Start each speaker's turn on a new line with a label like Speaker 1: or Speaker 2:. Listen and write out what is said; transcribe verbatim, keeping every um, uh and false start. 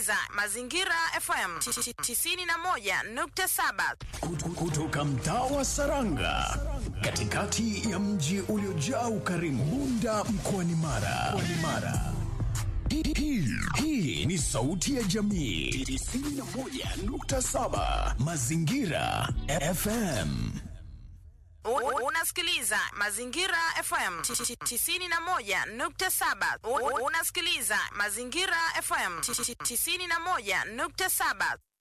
Speaker 1: unasikiliza Mazingira F M tisini na moja nukta saba
Speaker 2: kutoka mtaa wa Saranga, katikati ya mji uliojaa ukarimu, Bunda mkoani Mara. Mara. Hii, hii, hii ni sauti ya jamii tisini na moja nukta saba Mazingira F M.
Speaker 1: Unasikiliza Mazingira F M tisini na moja nukta saba. Unasikiliza Mazingira F M tisini na moja nukta saba.